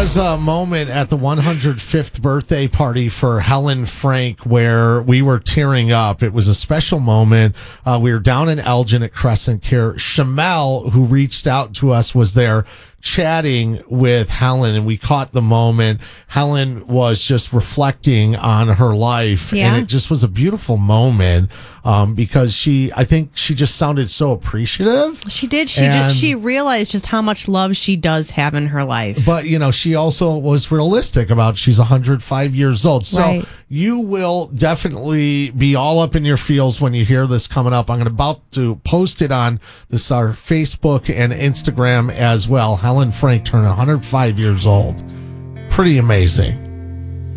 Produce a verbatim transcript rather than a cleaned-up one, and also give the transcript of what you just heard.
was a moment at the one hundred fifth birthday party for Helen Frank where we were tearing up. It was a special moment. Uh, we were down in Elgin at Crescent Care. Shamel, who reached out to us, was there chatting with Helen, and we caught the moment. Helen was just reflecting on her life, Yeah. and it just was a beautiful moment um, because she, I think she just sounded so appreciative. She did. She And- just, she realized just how much love she does have in her life. But, you know, she also was realistic about she's one hundred five years old. So Right. you will definitely be all up in your feels when you hear this coming up. I'm going to about to post it on this our Facebook and Instagram as well. Helen Frank turned one hundred five years old. Pretty amazing.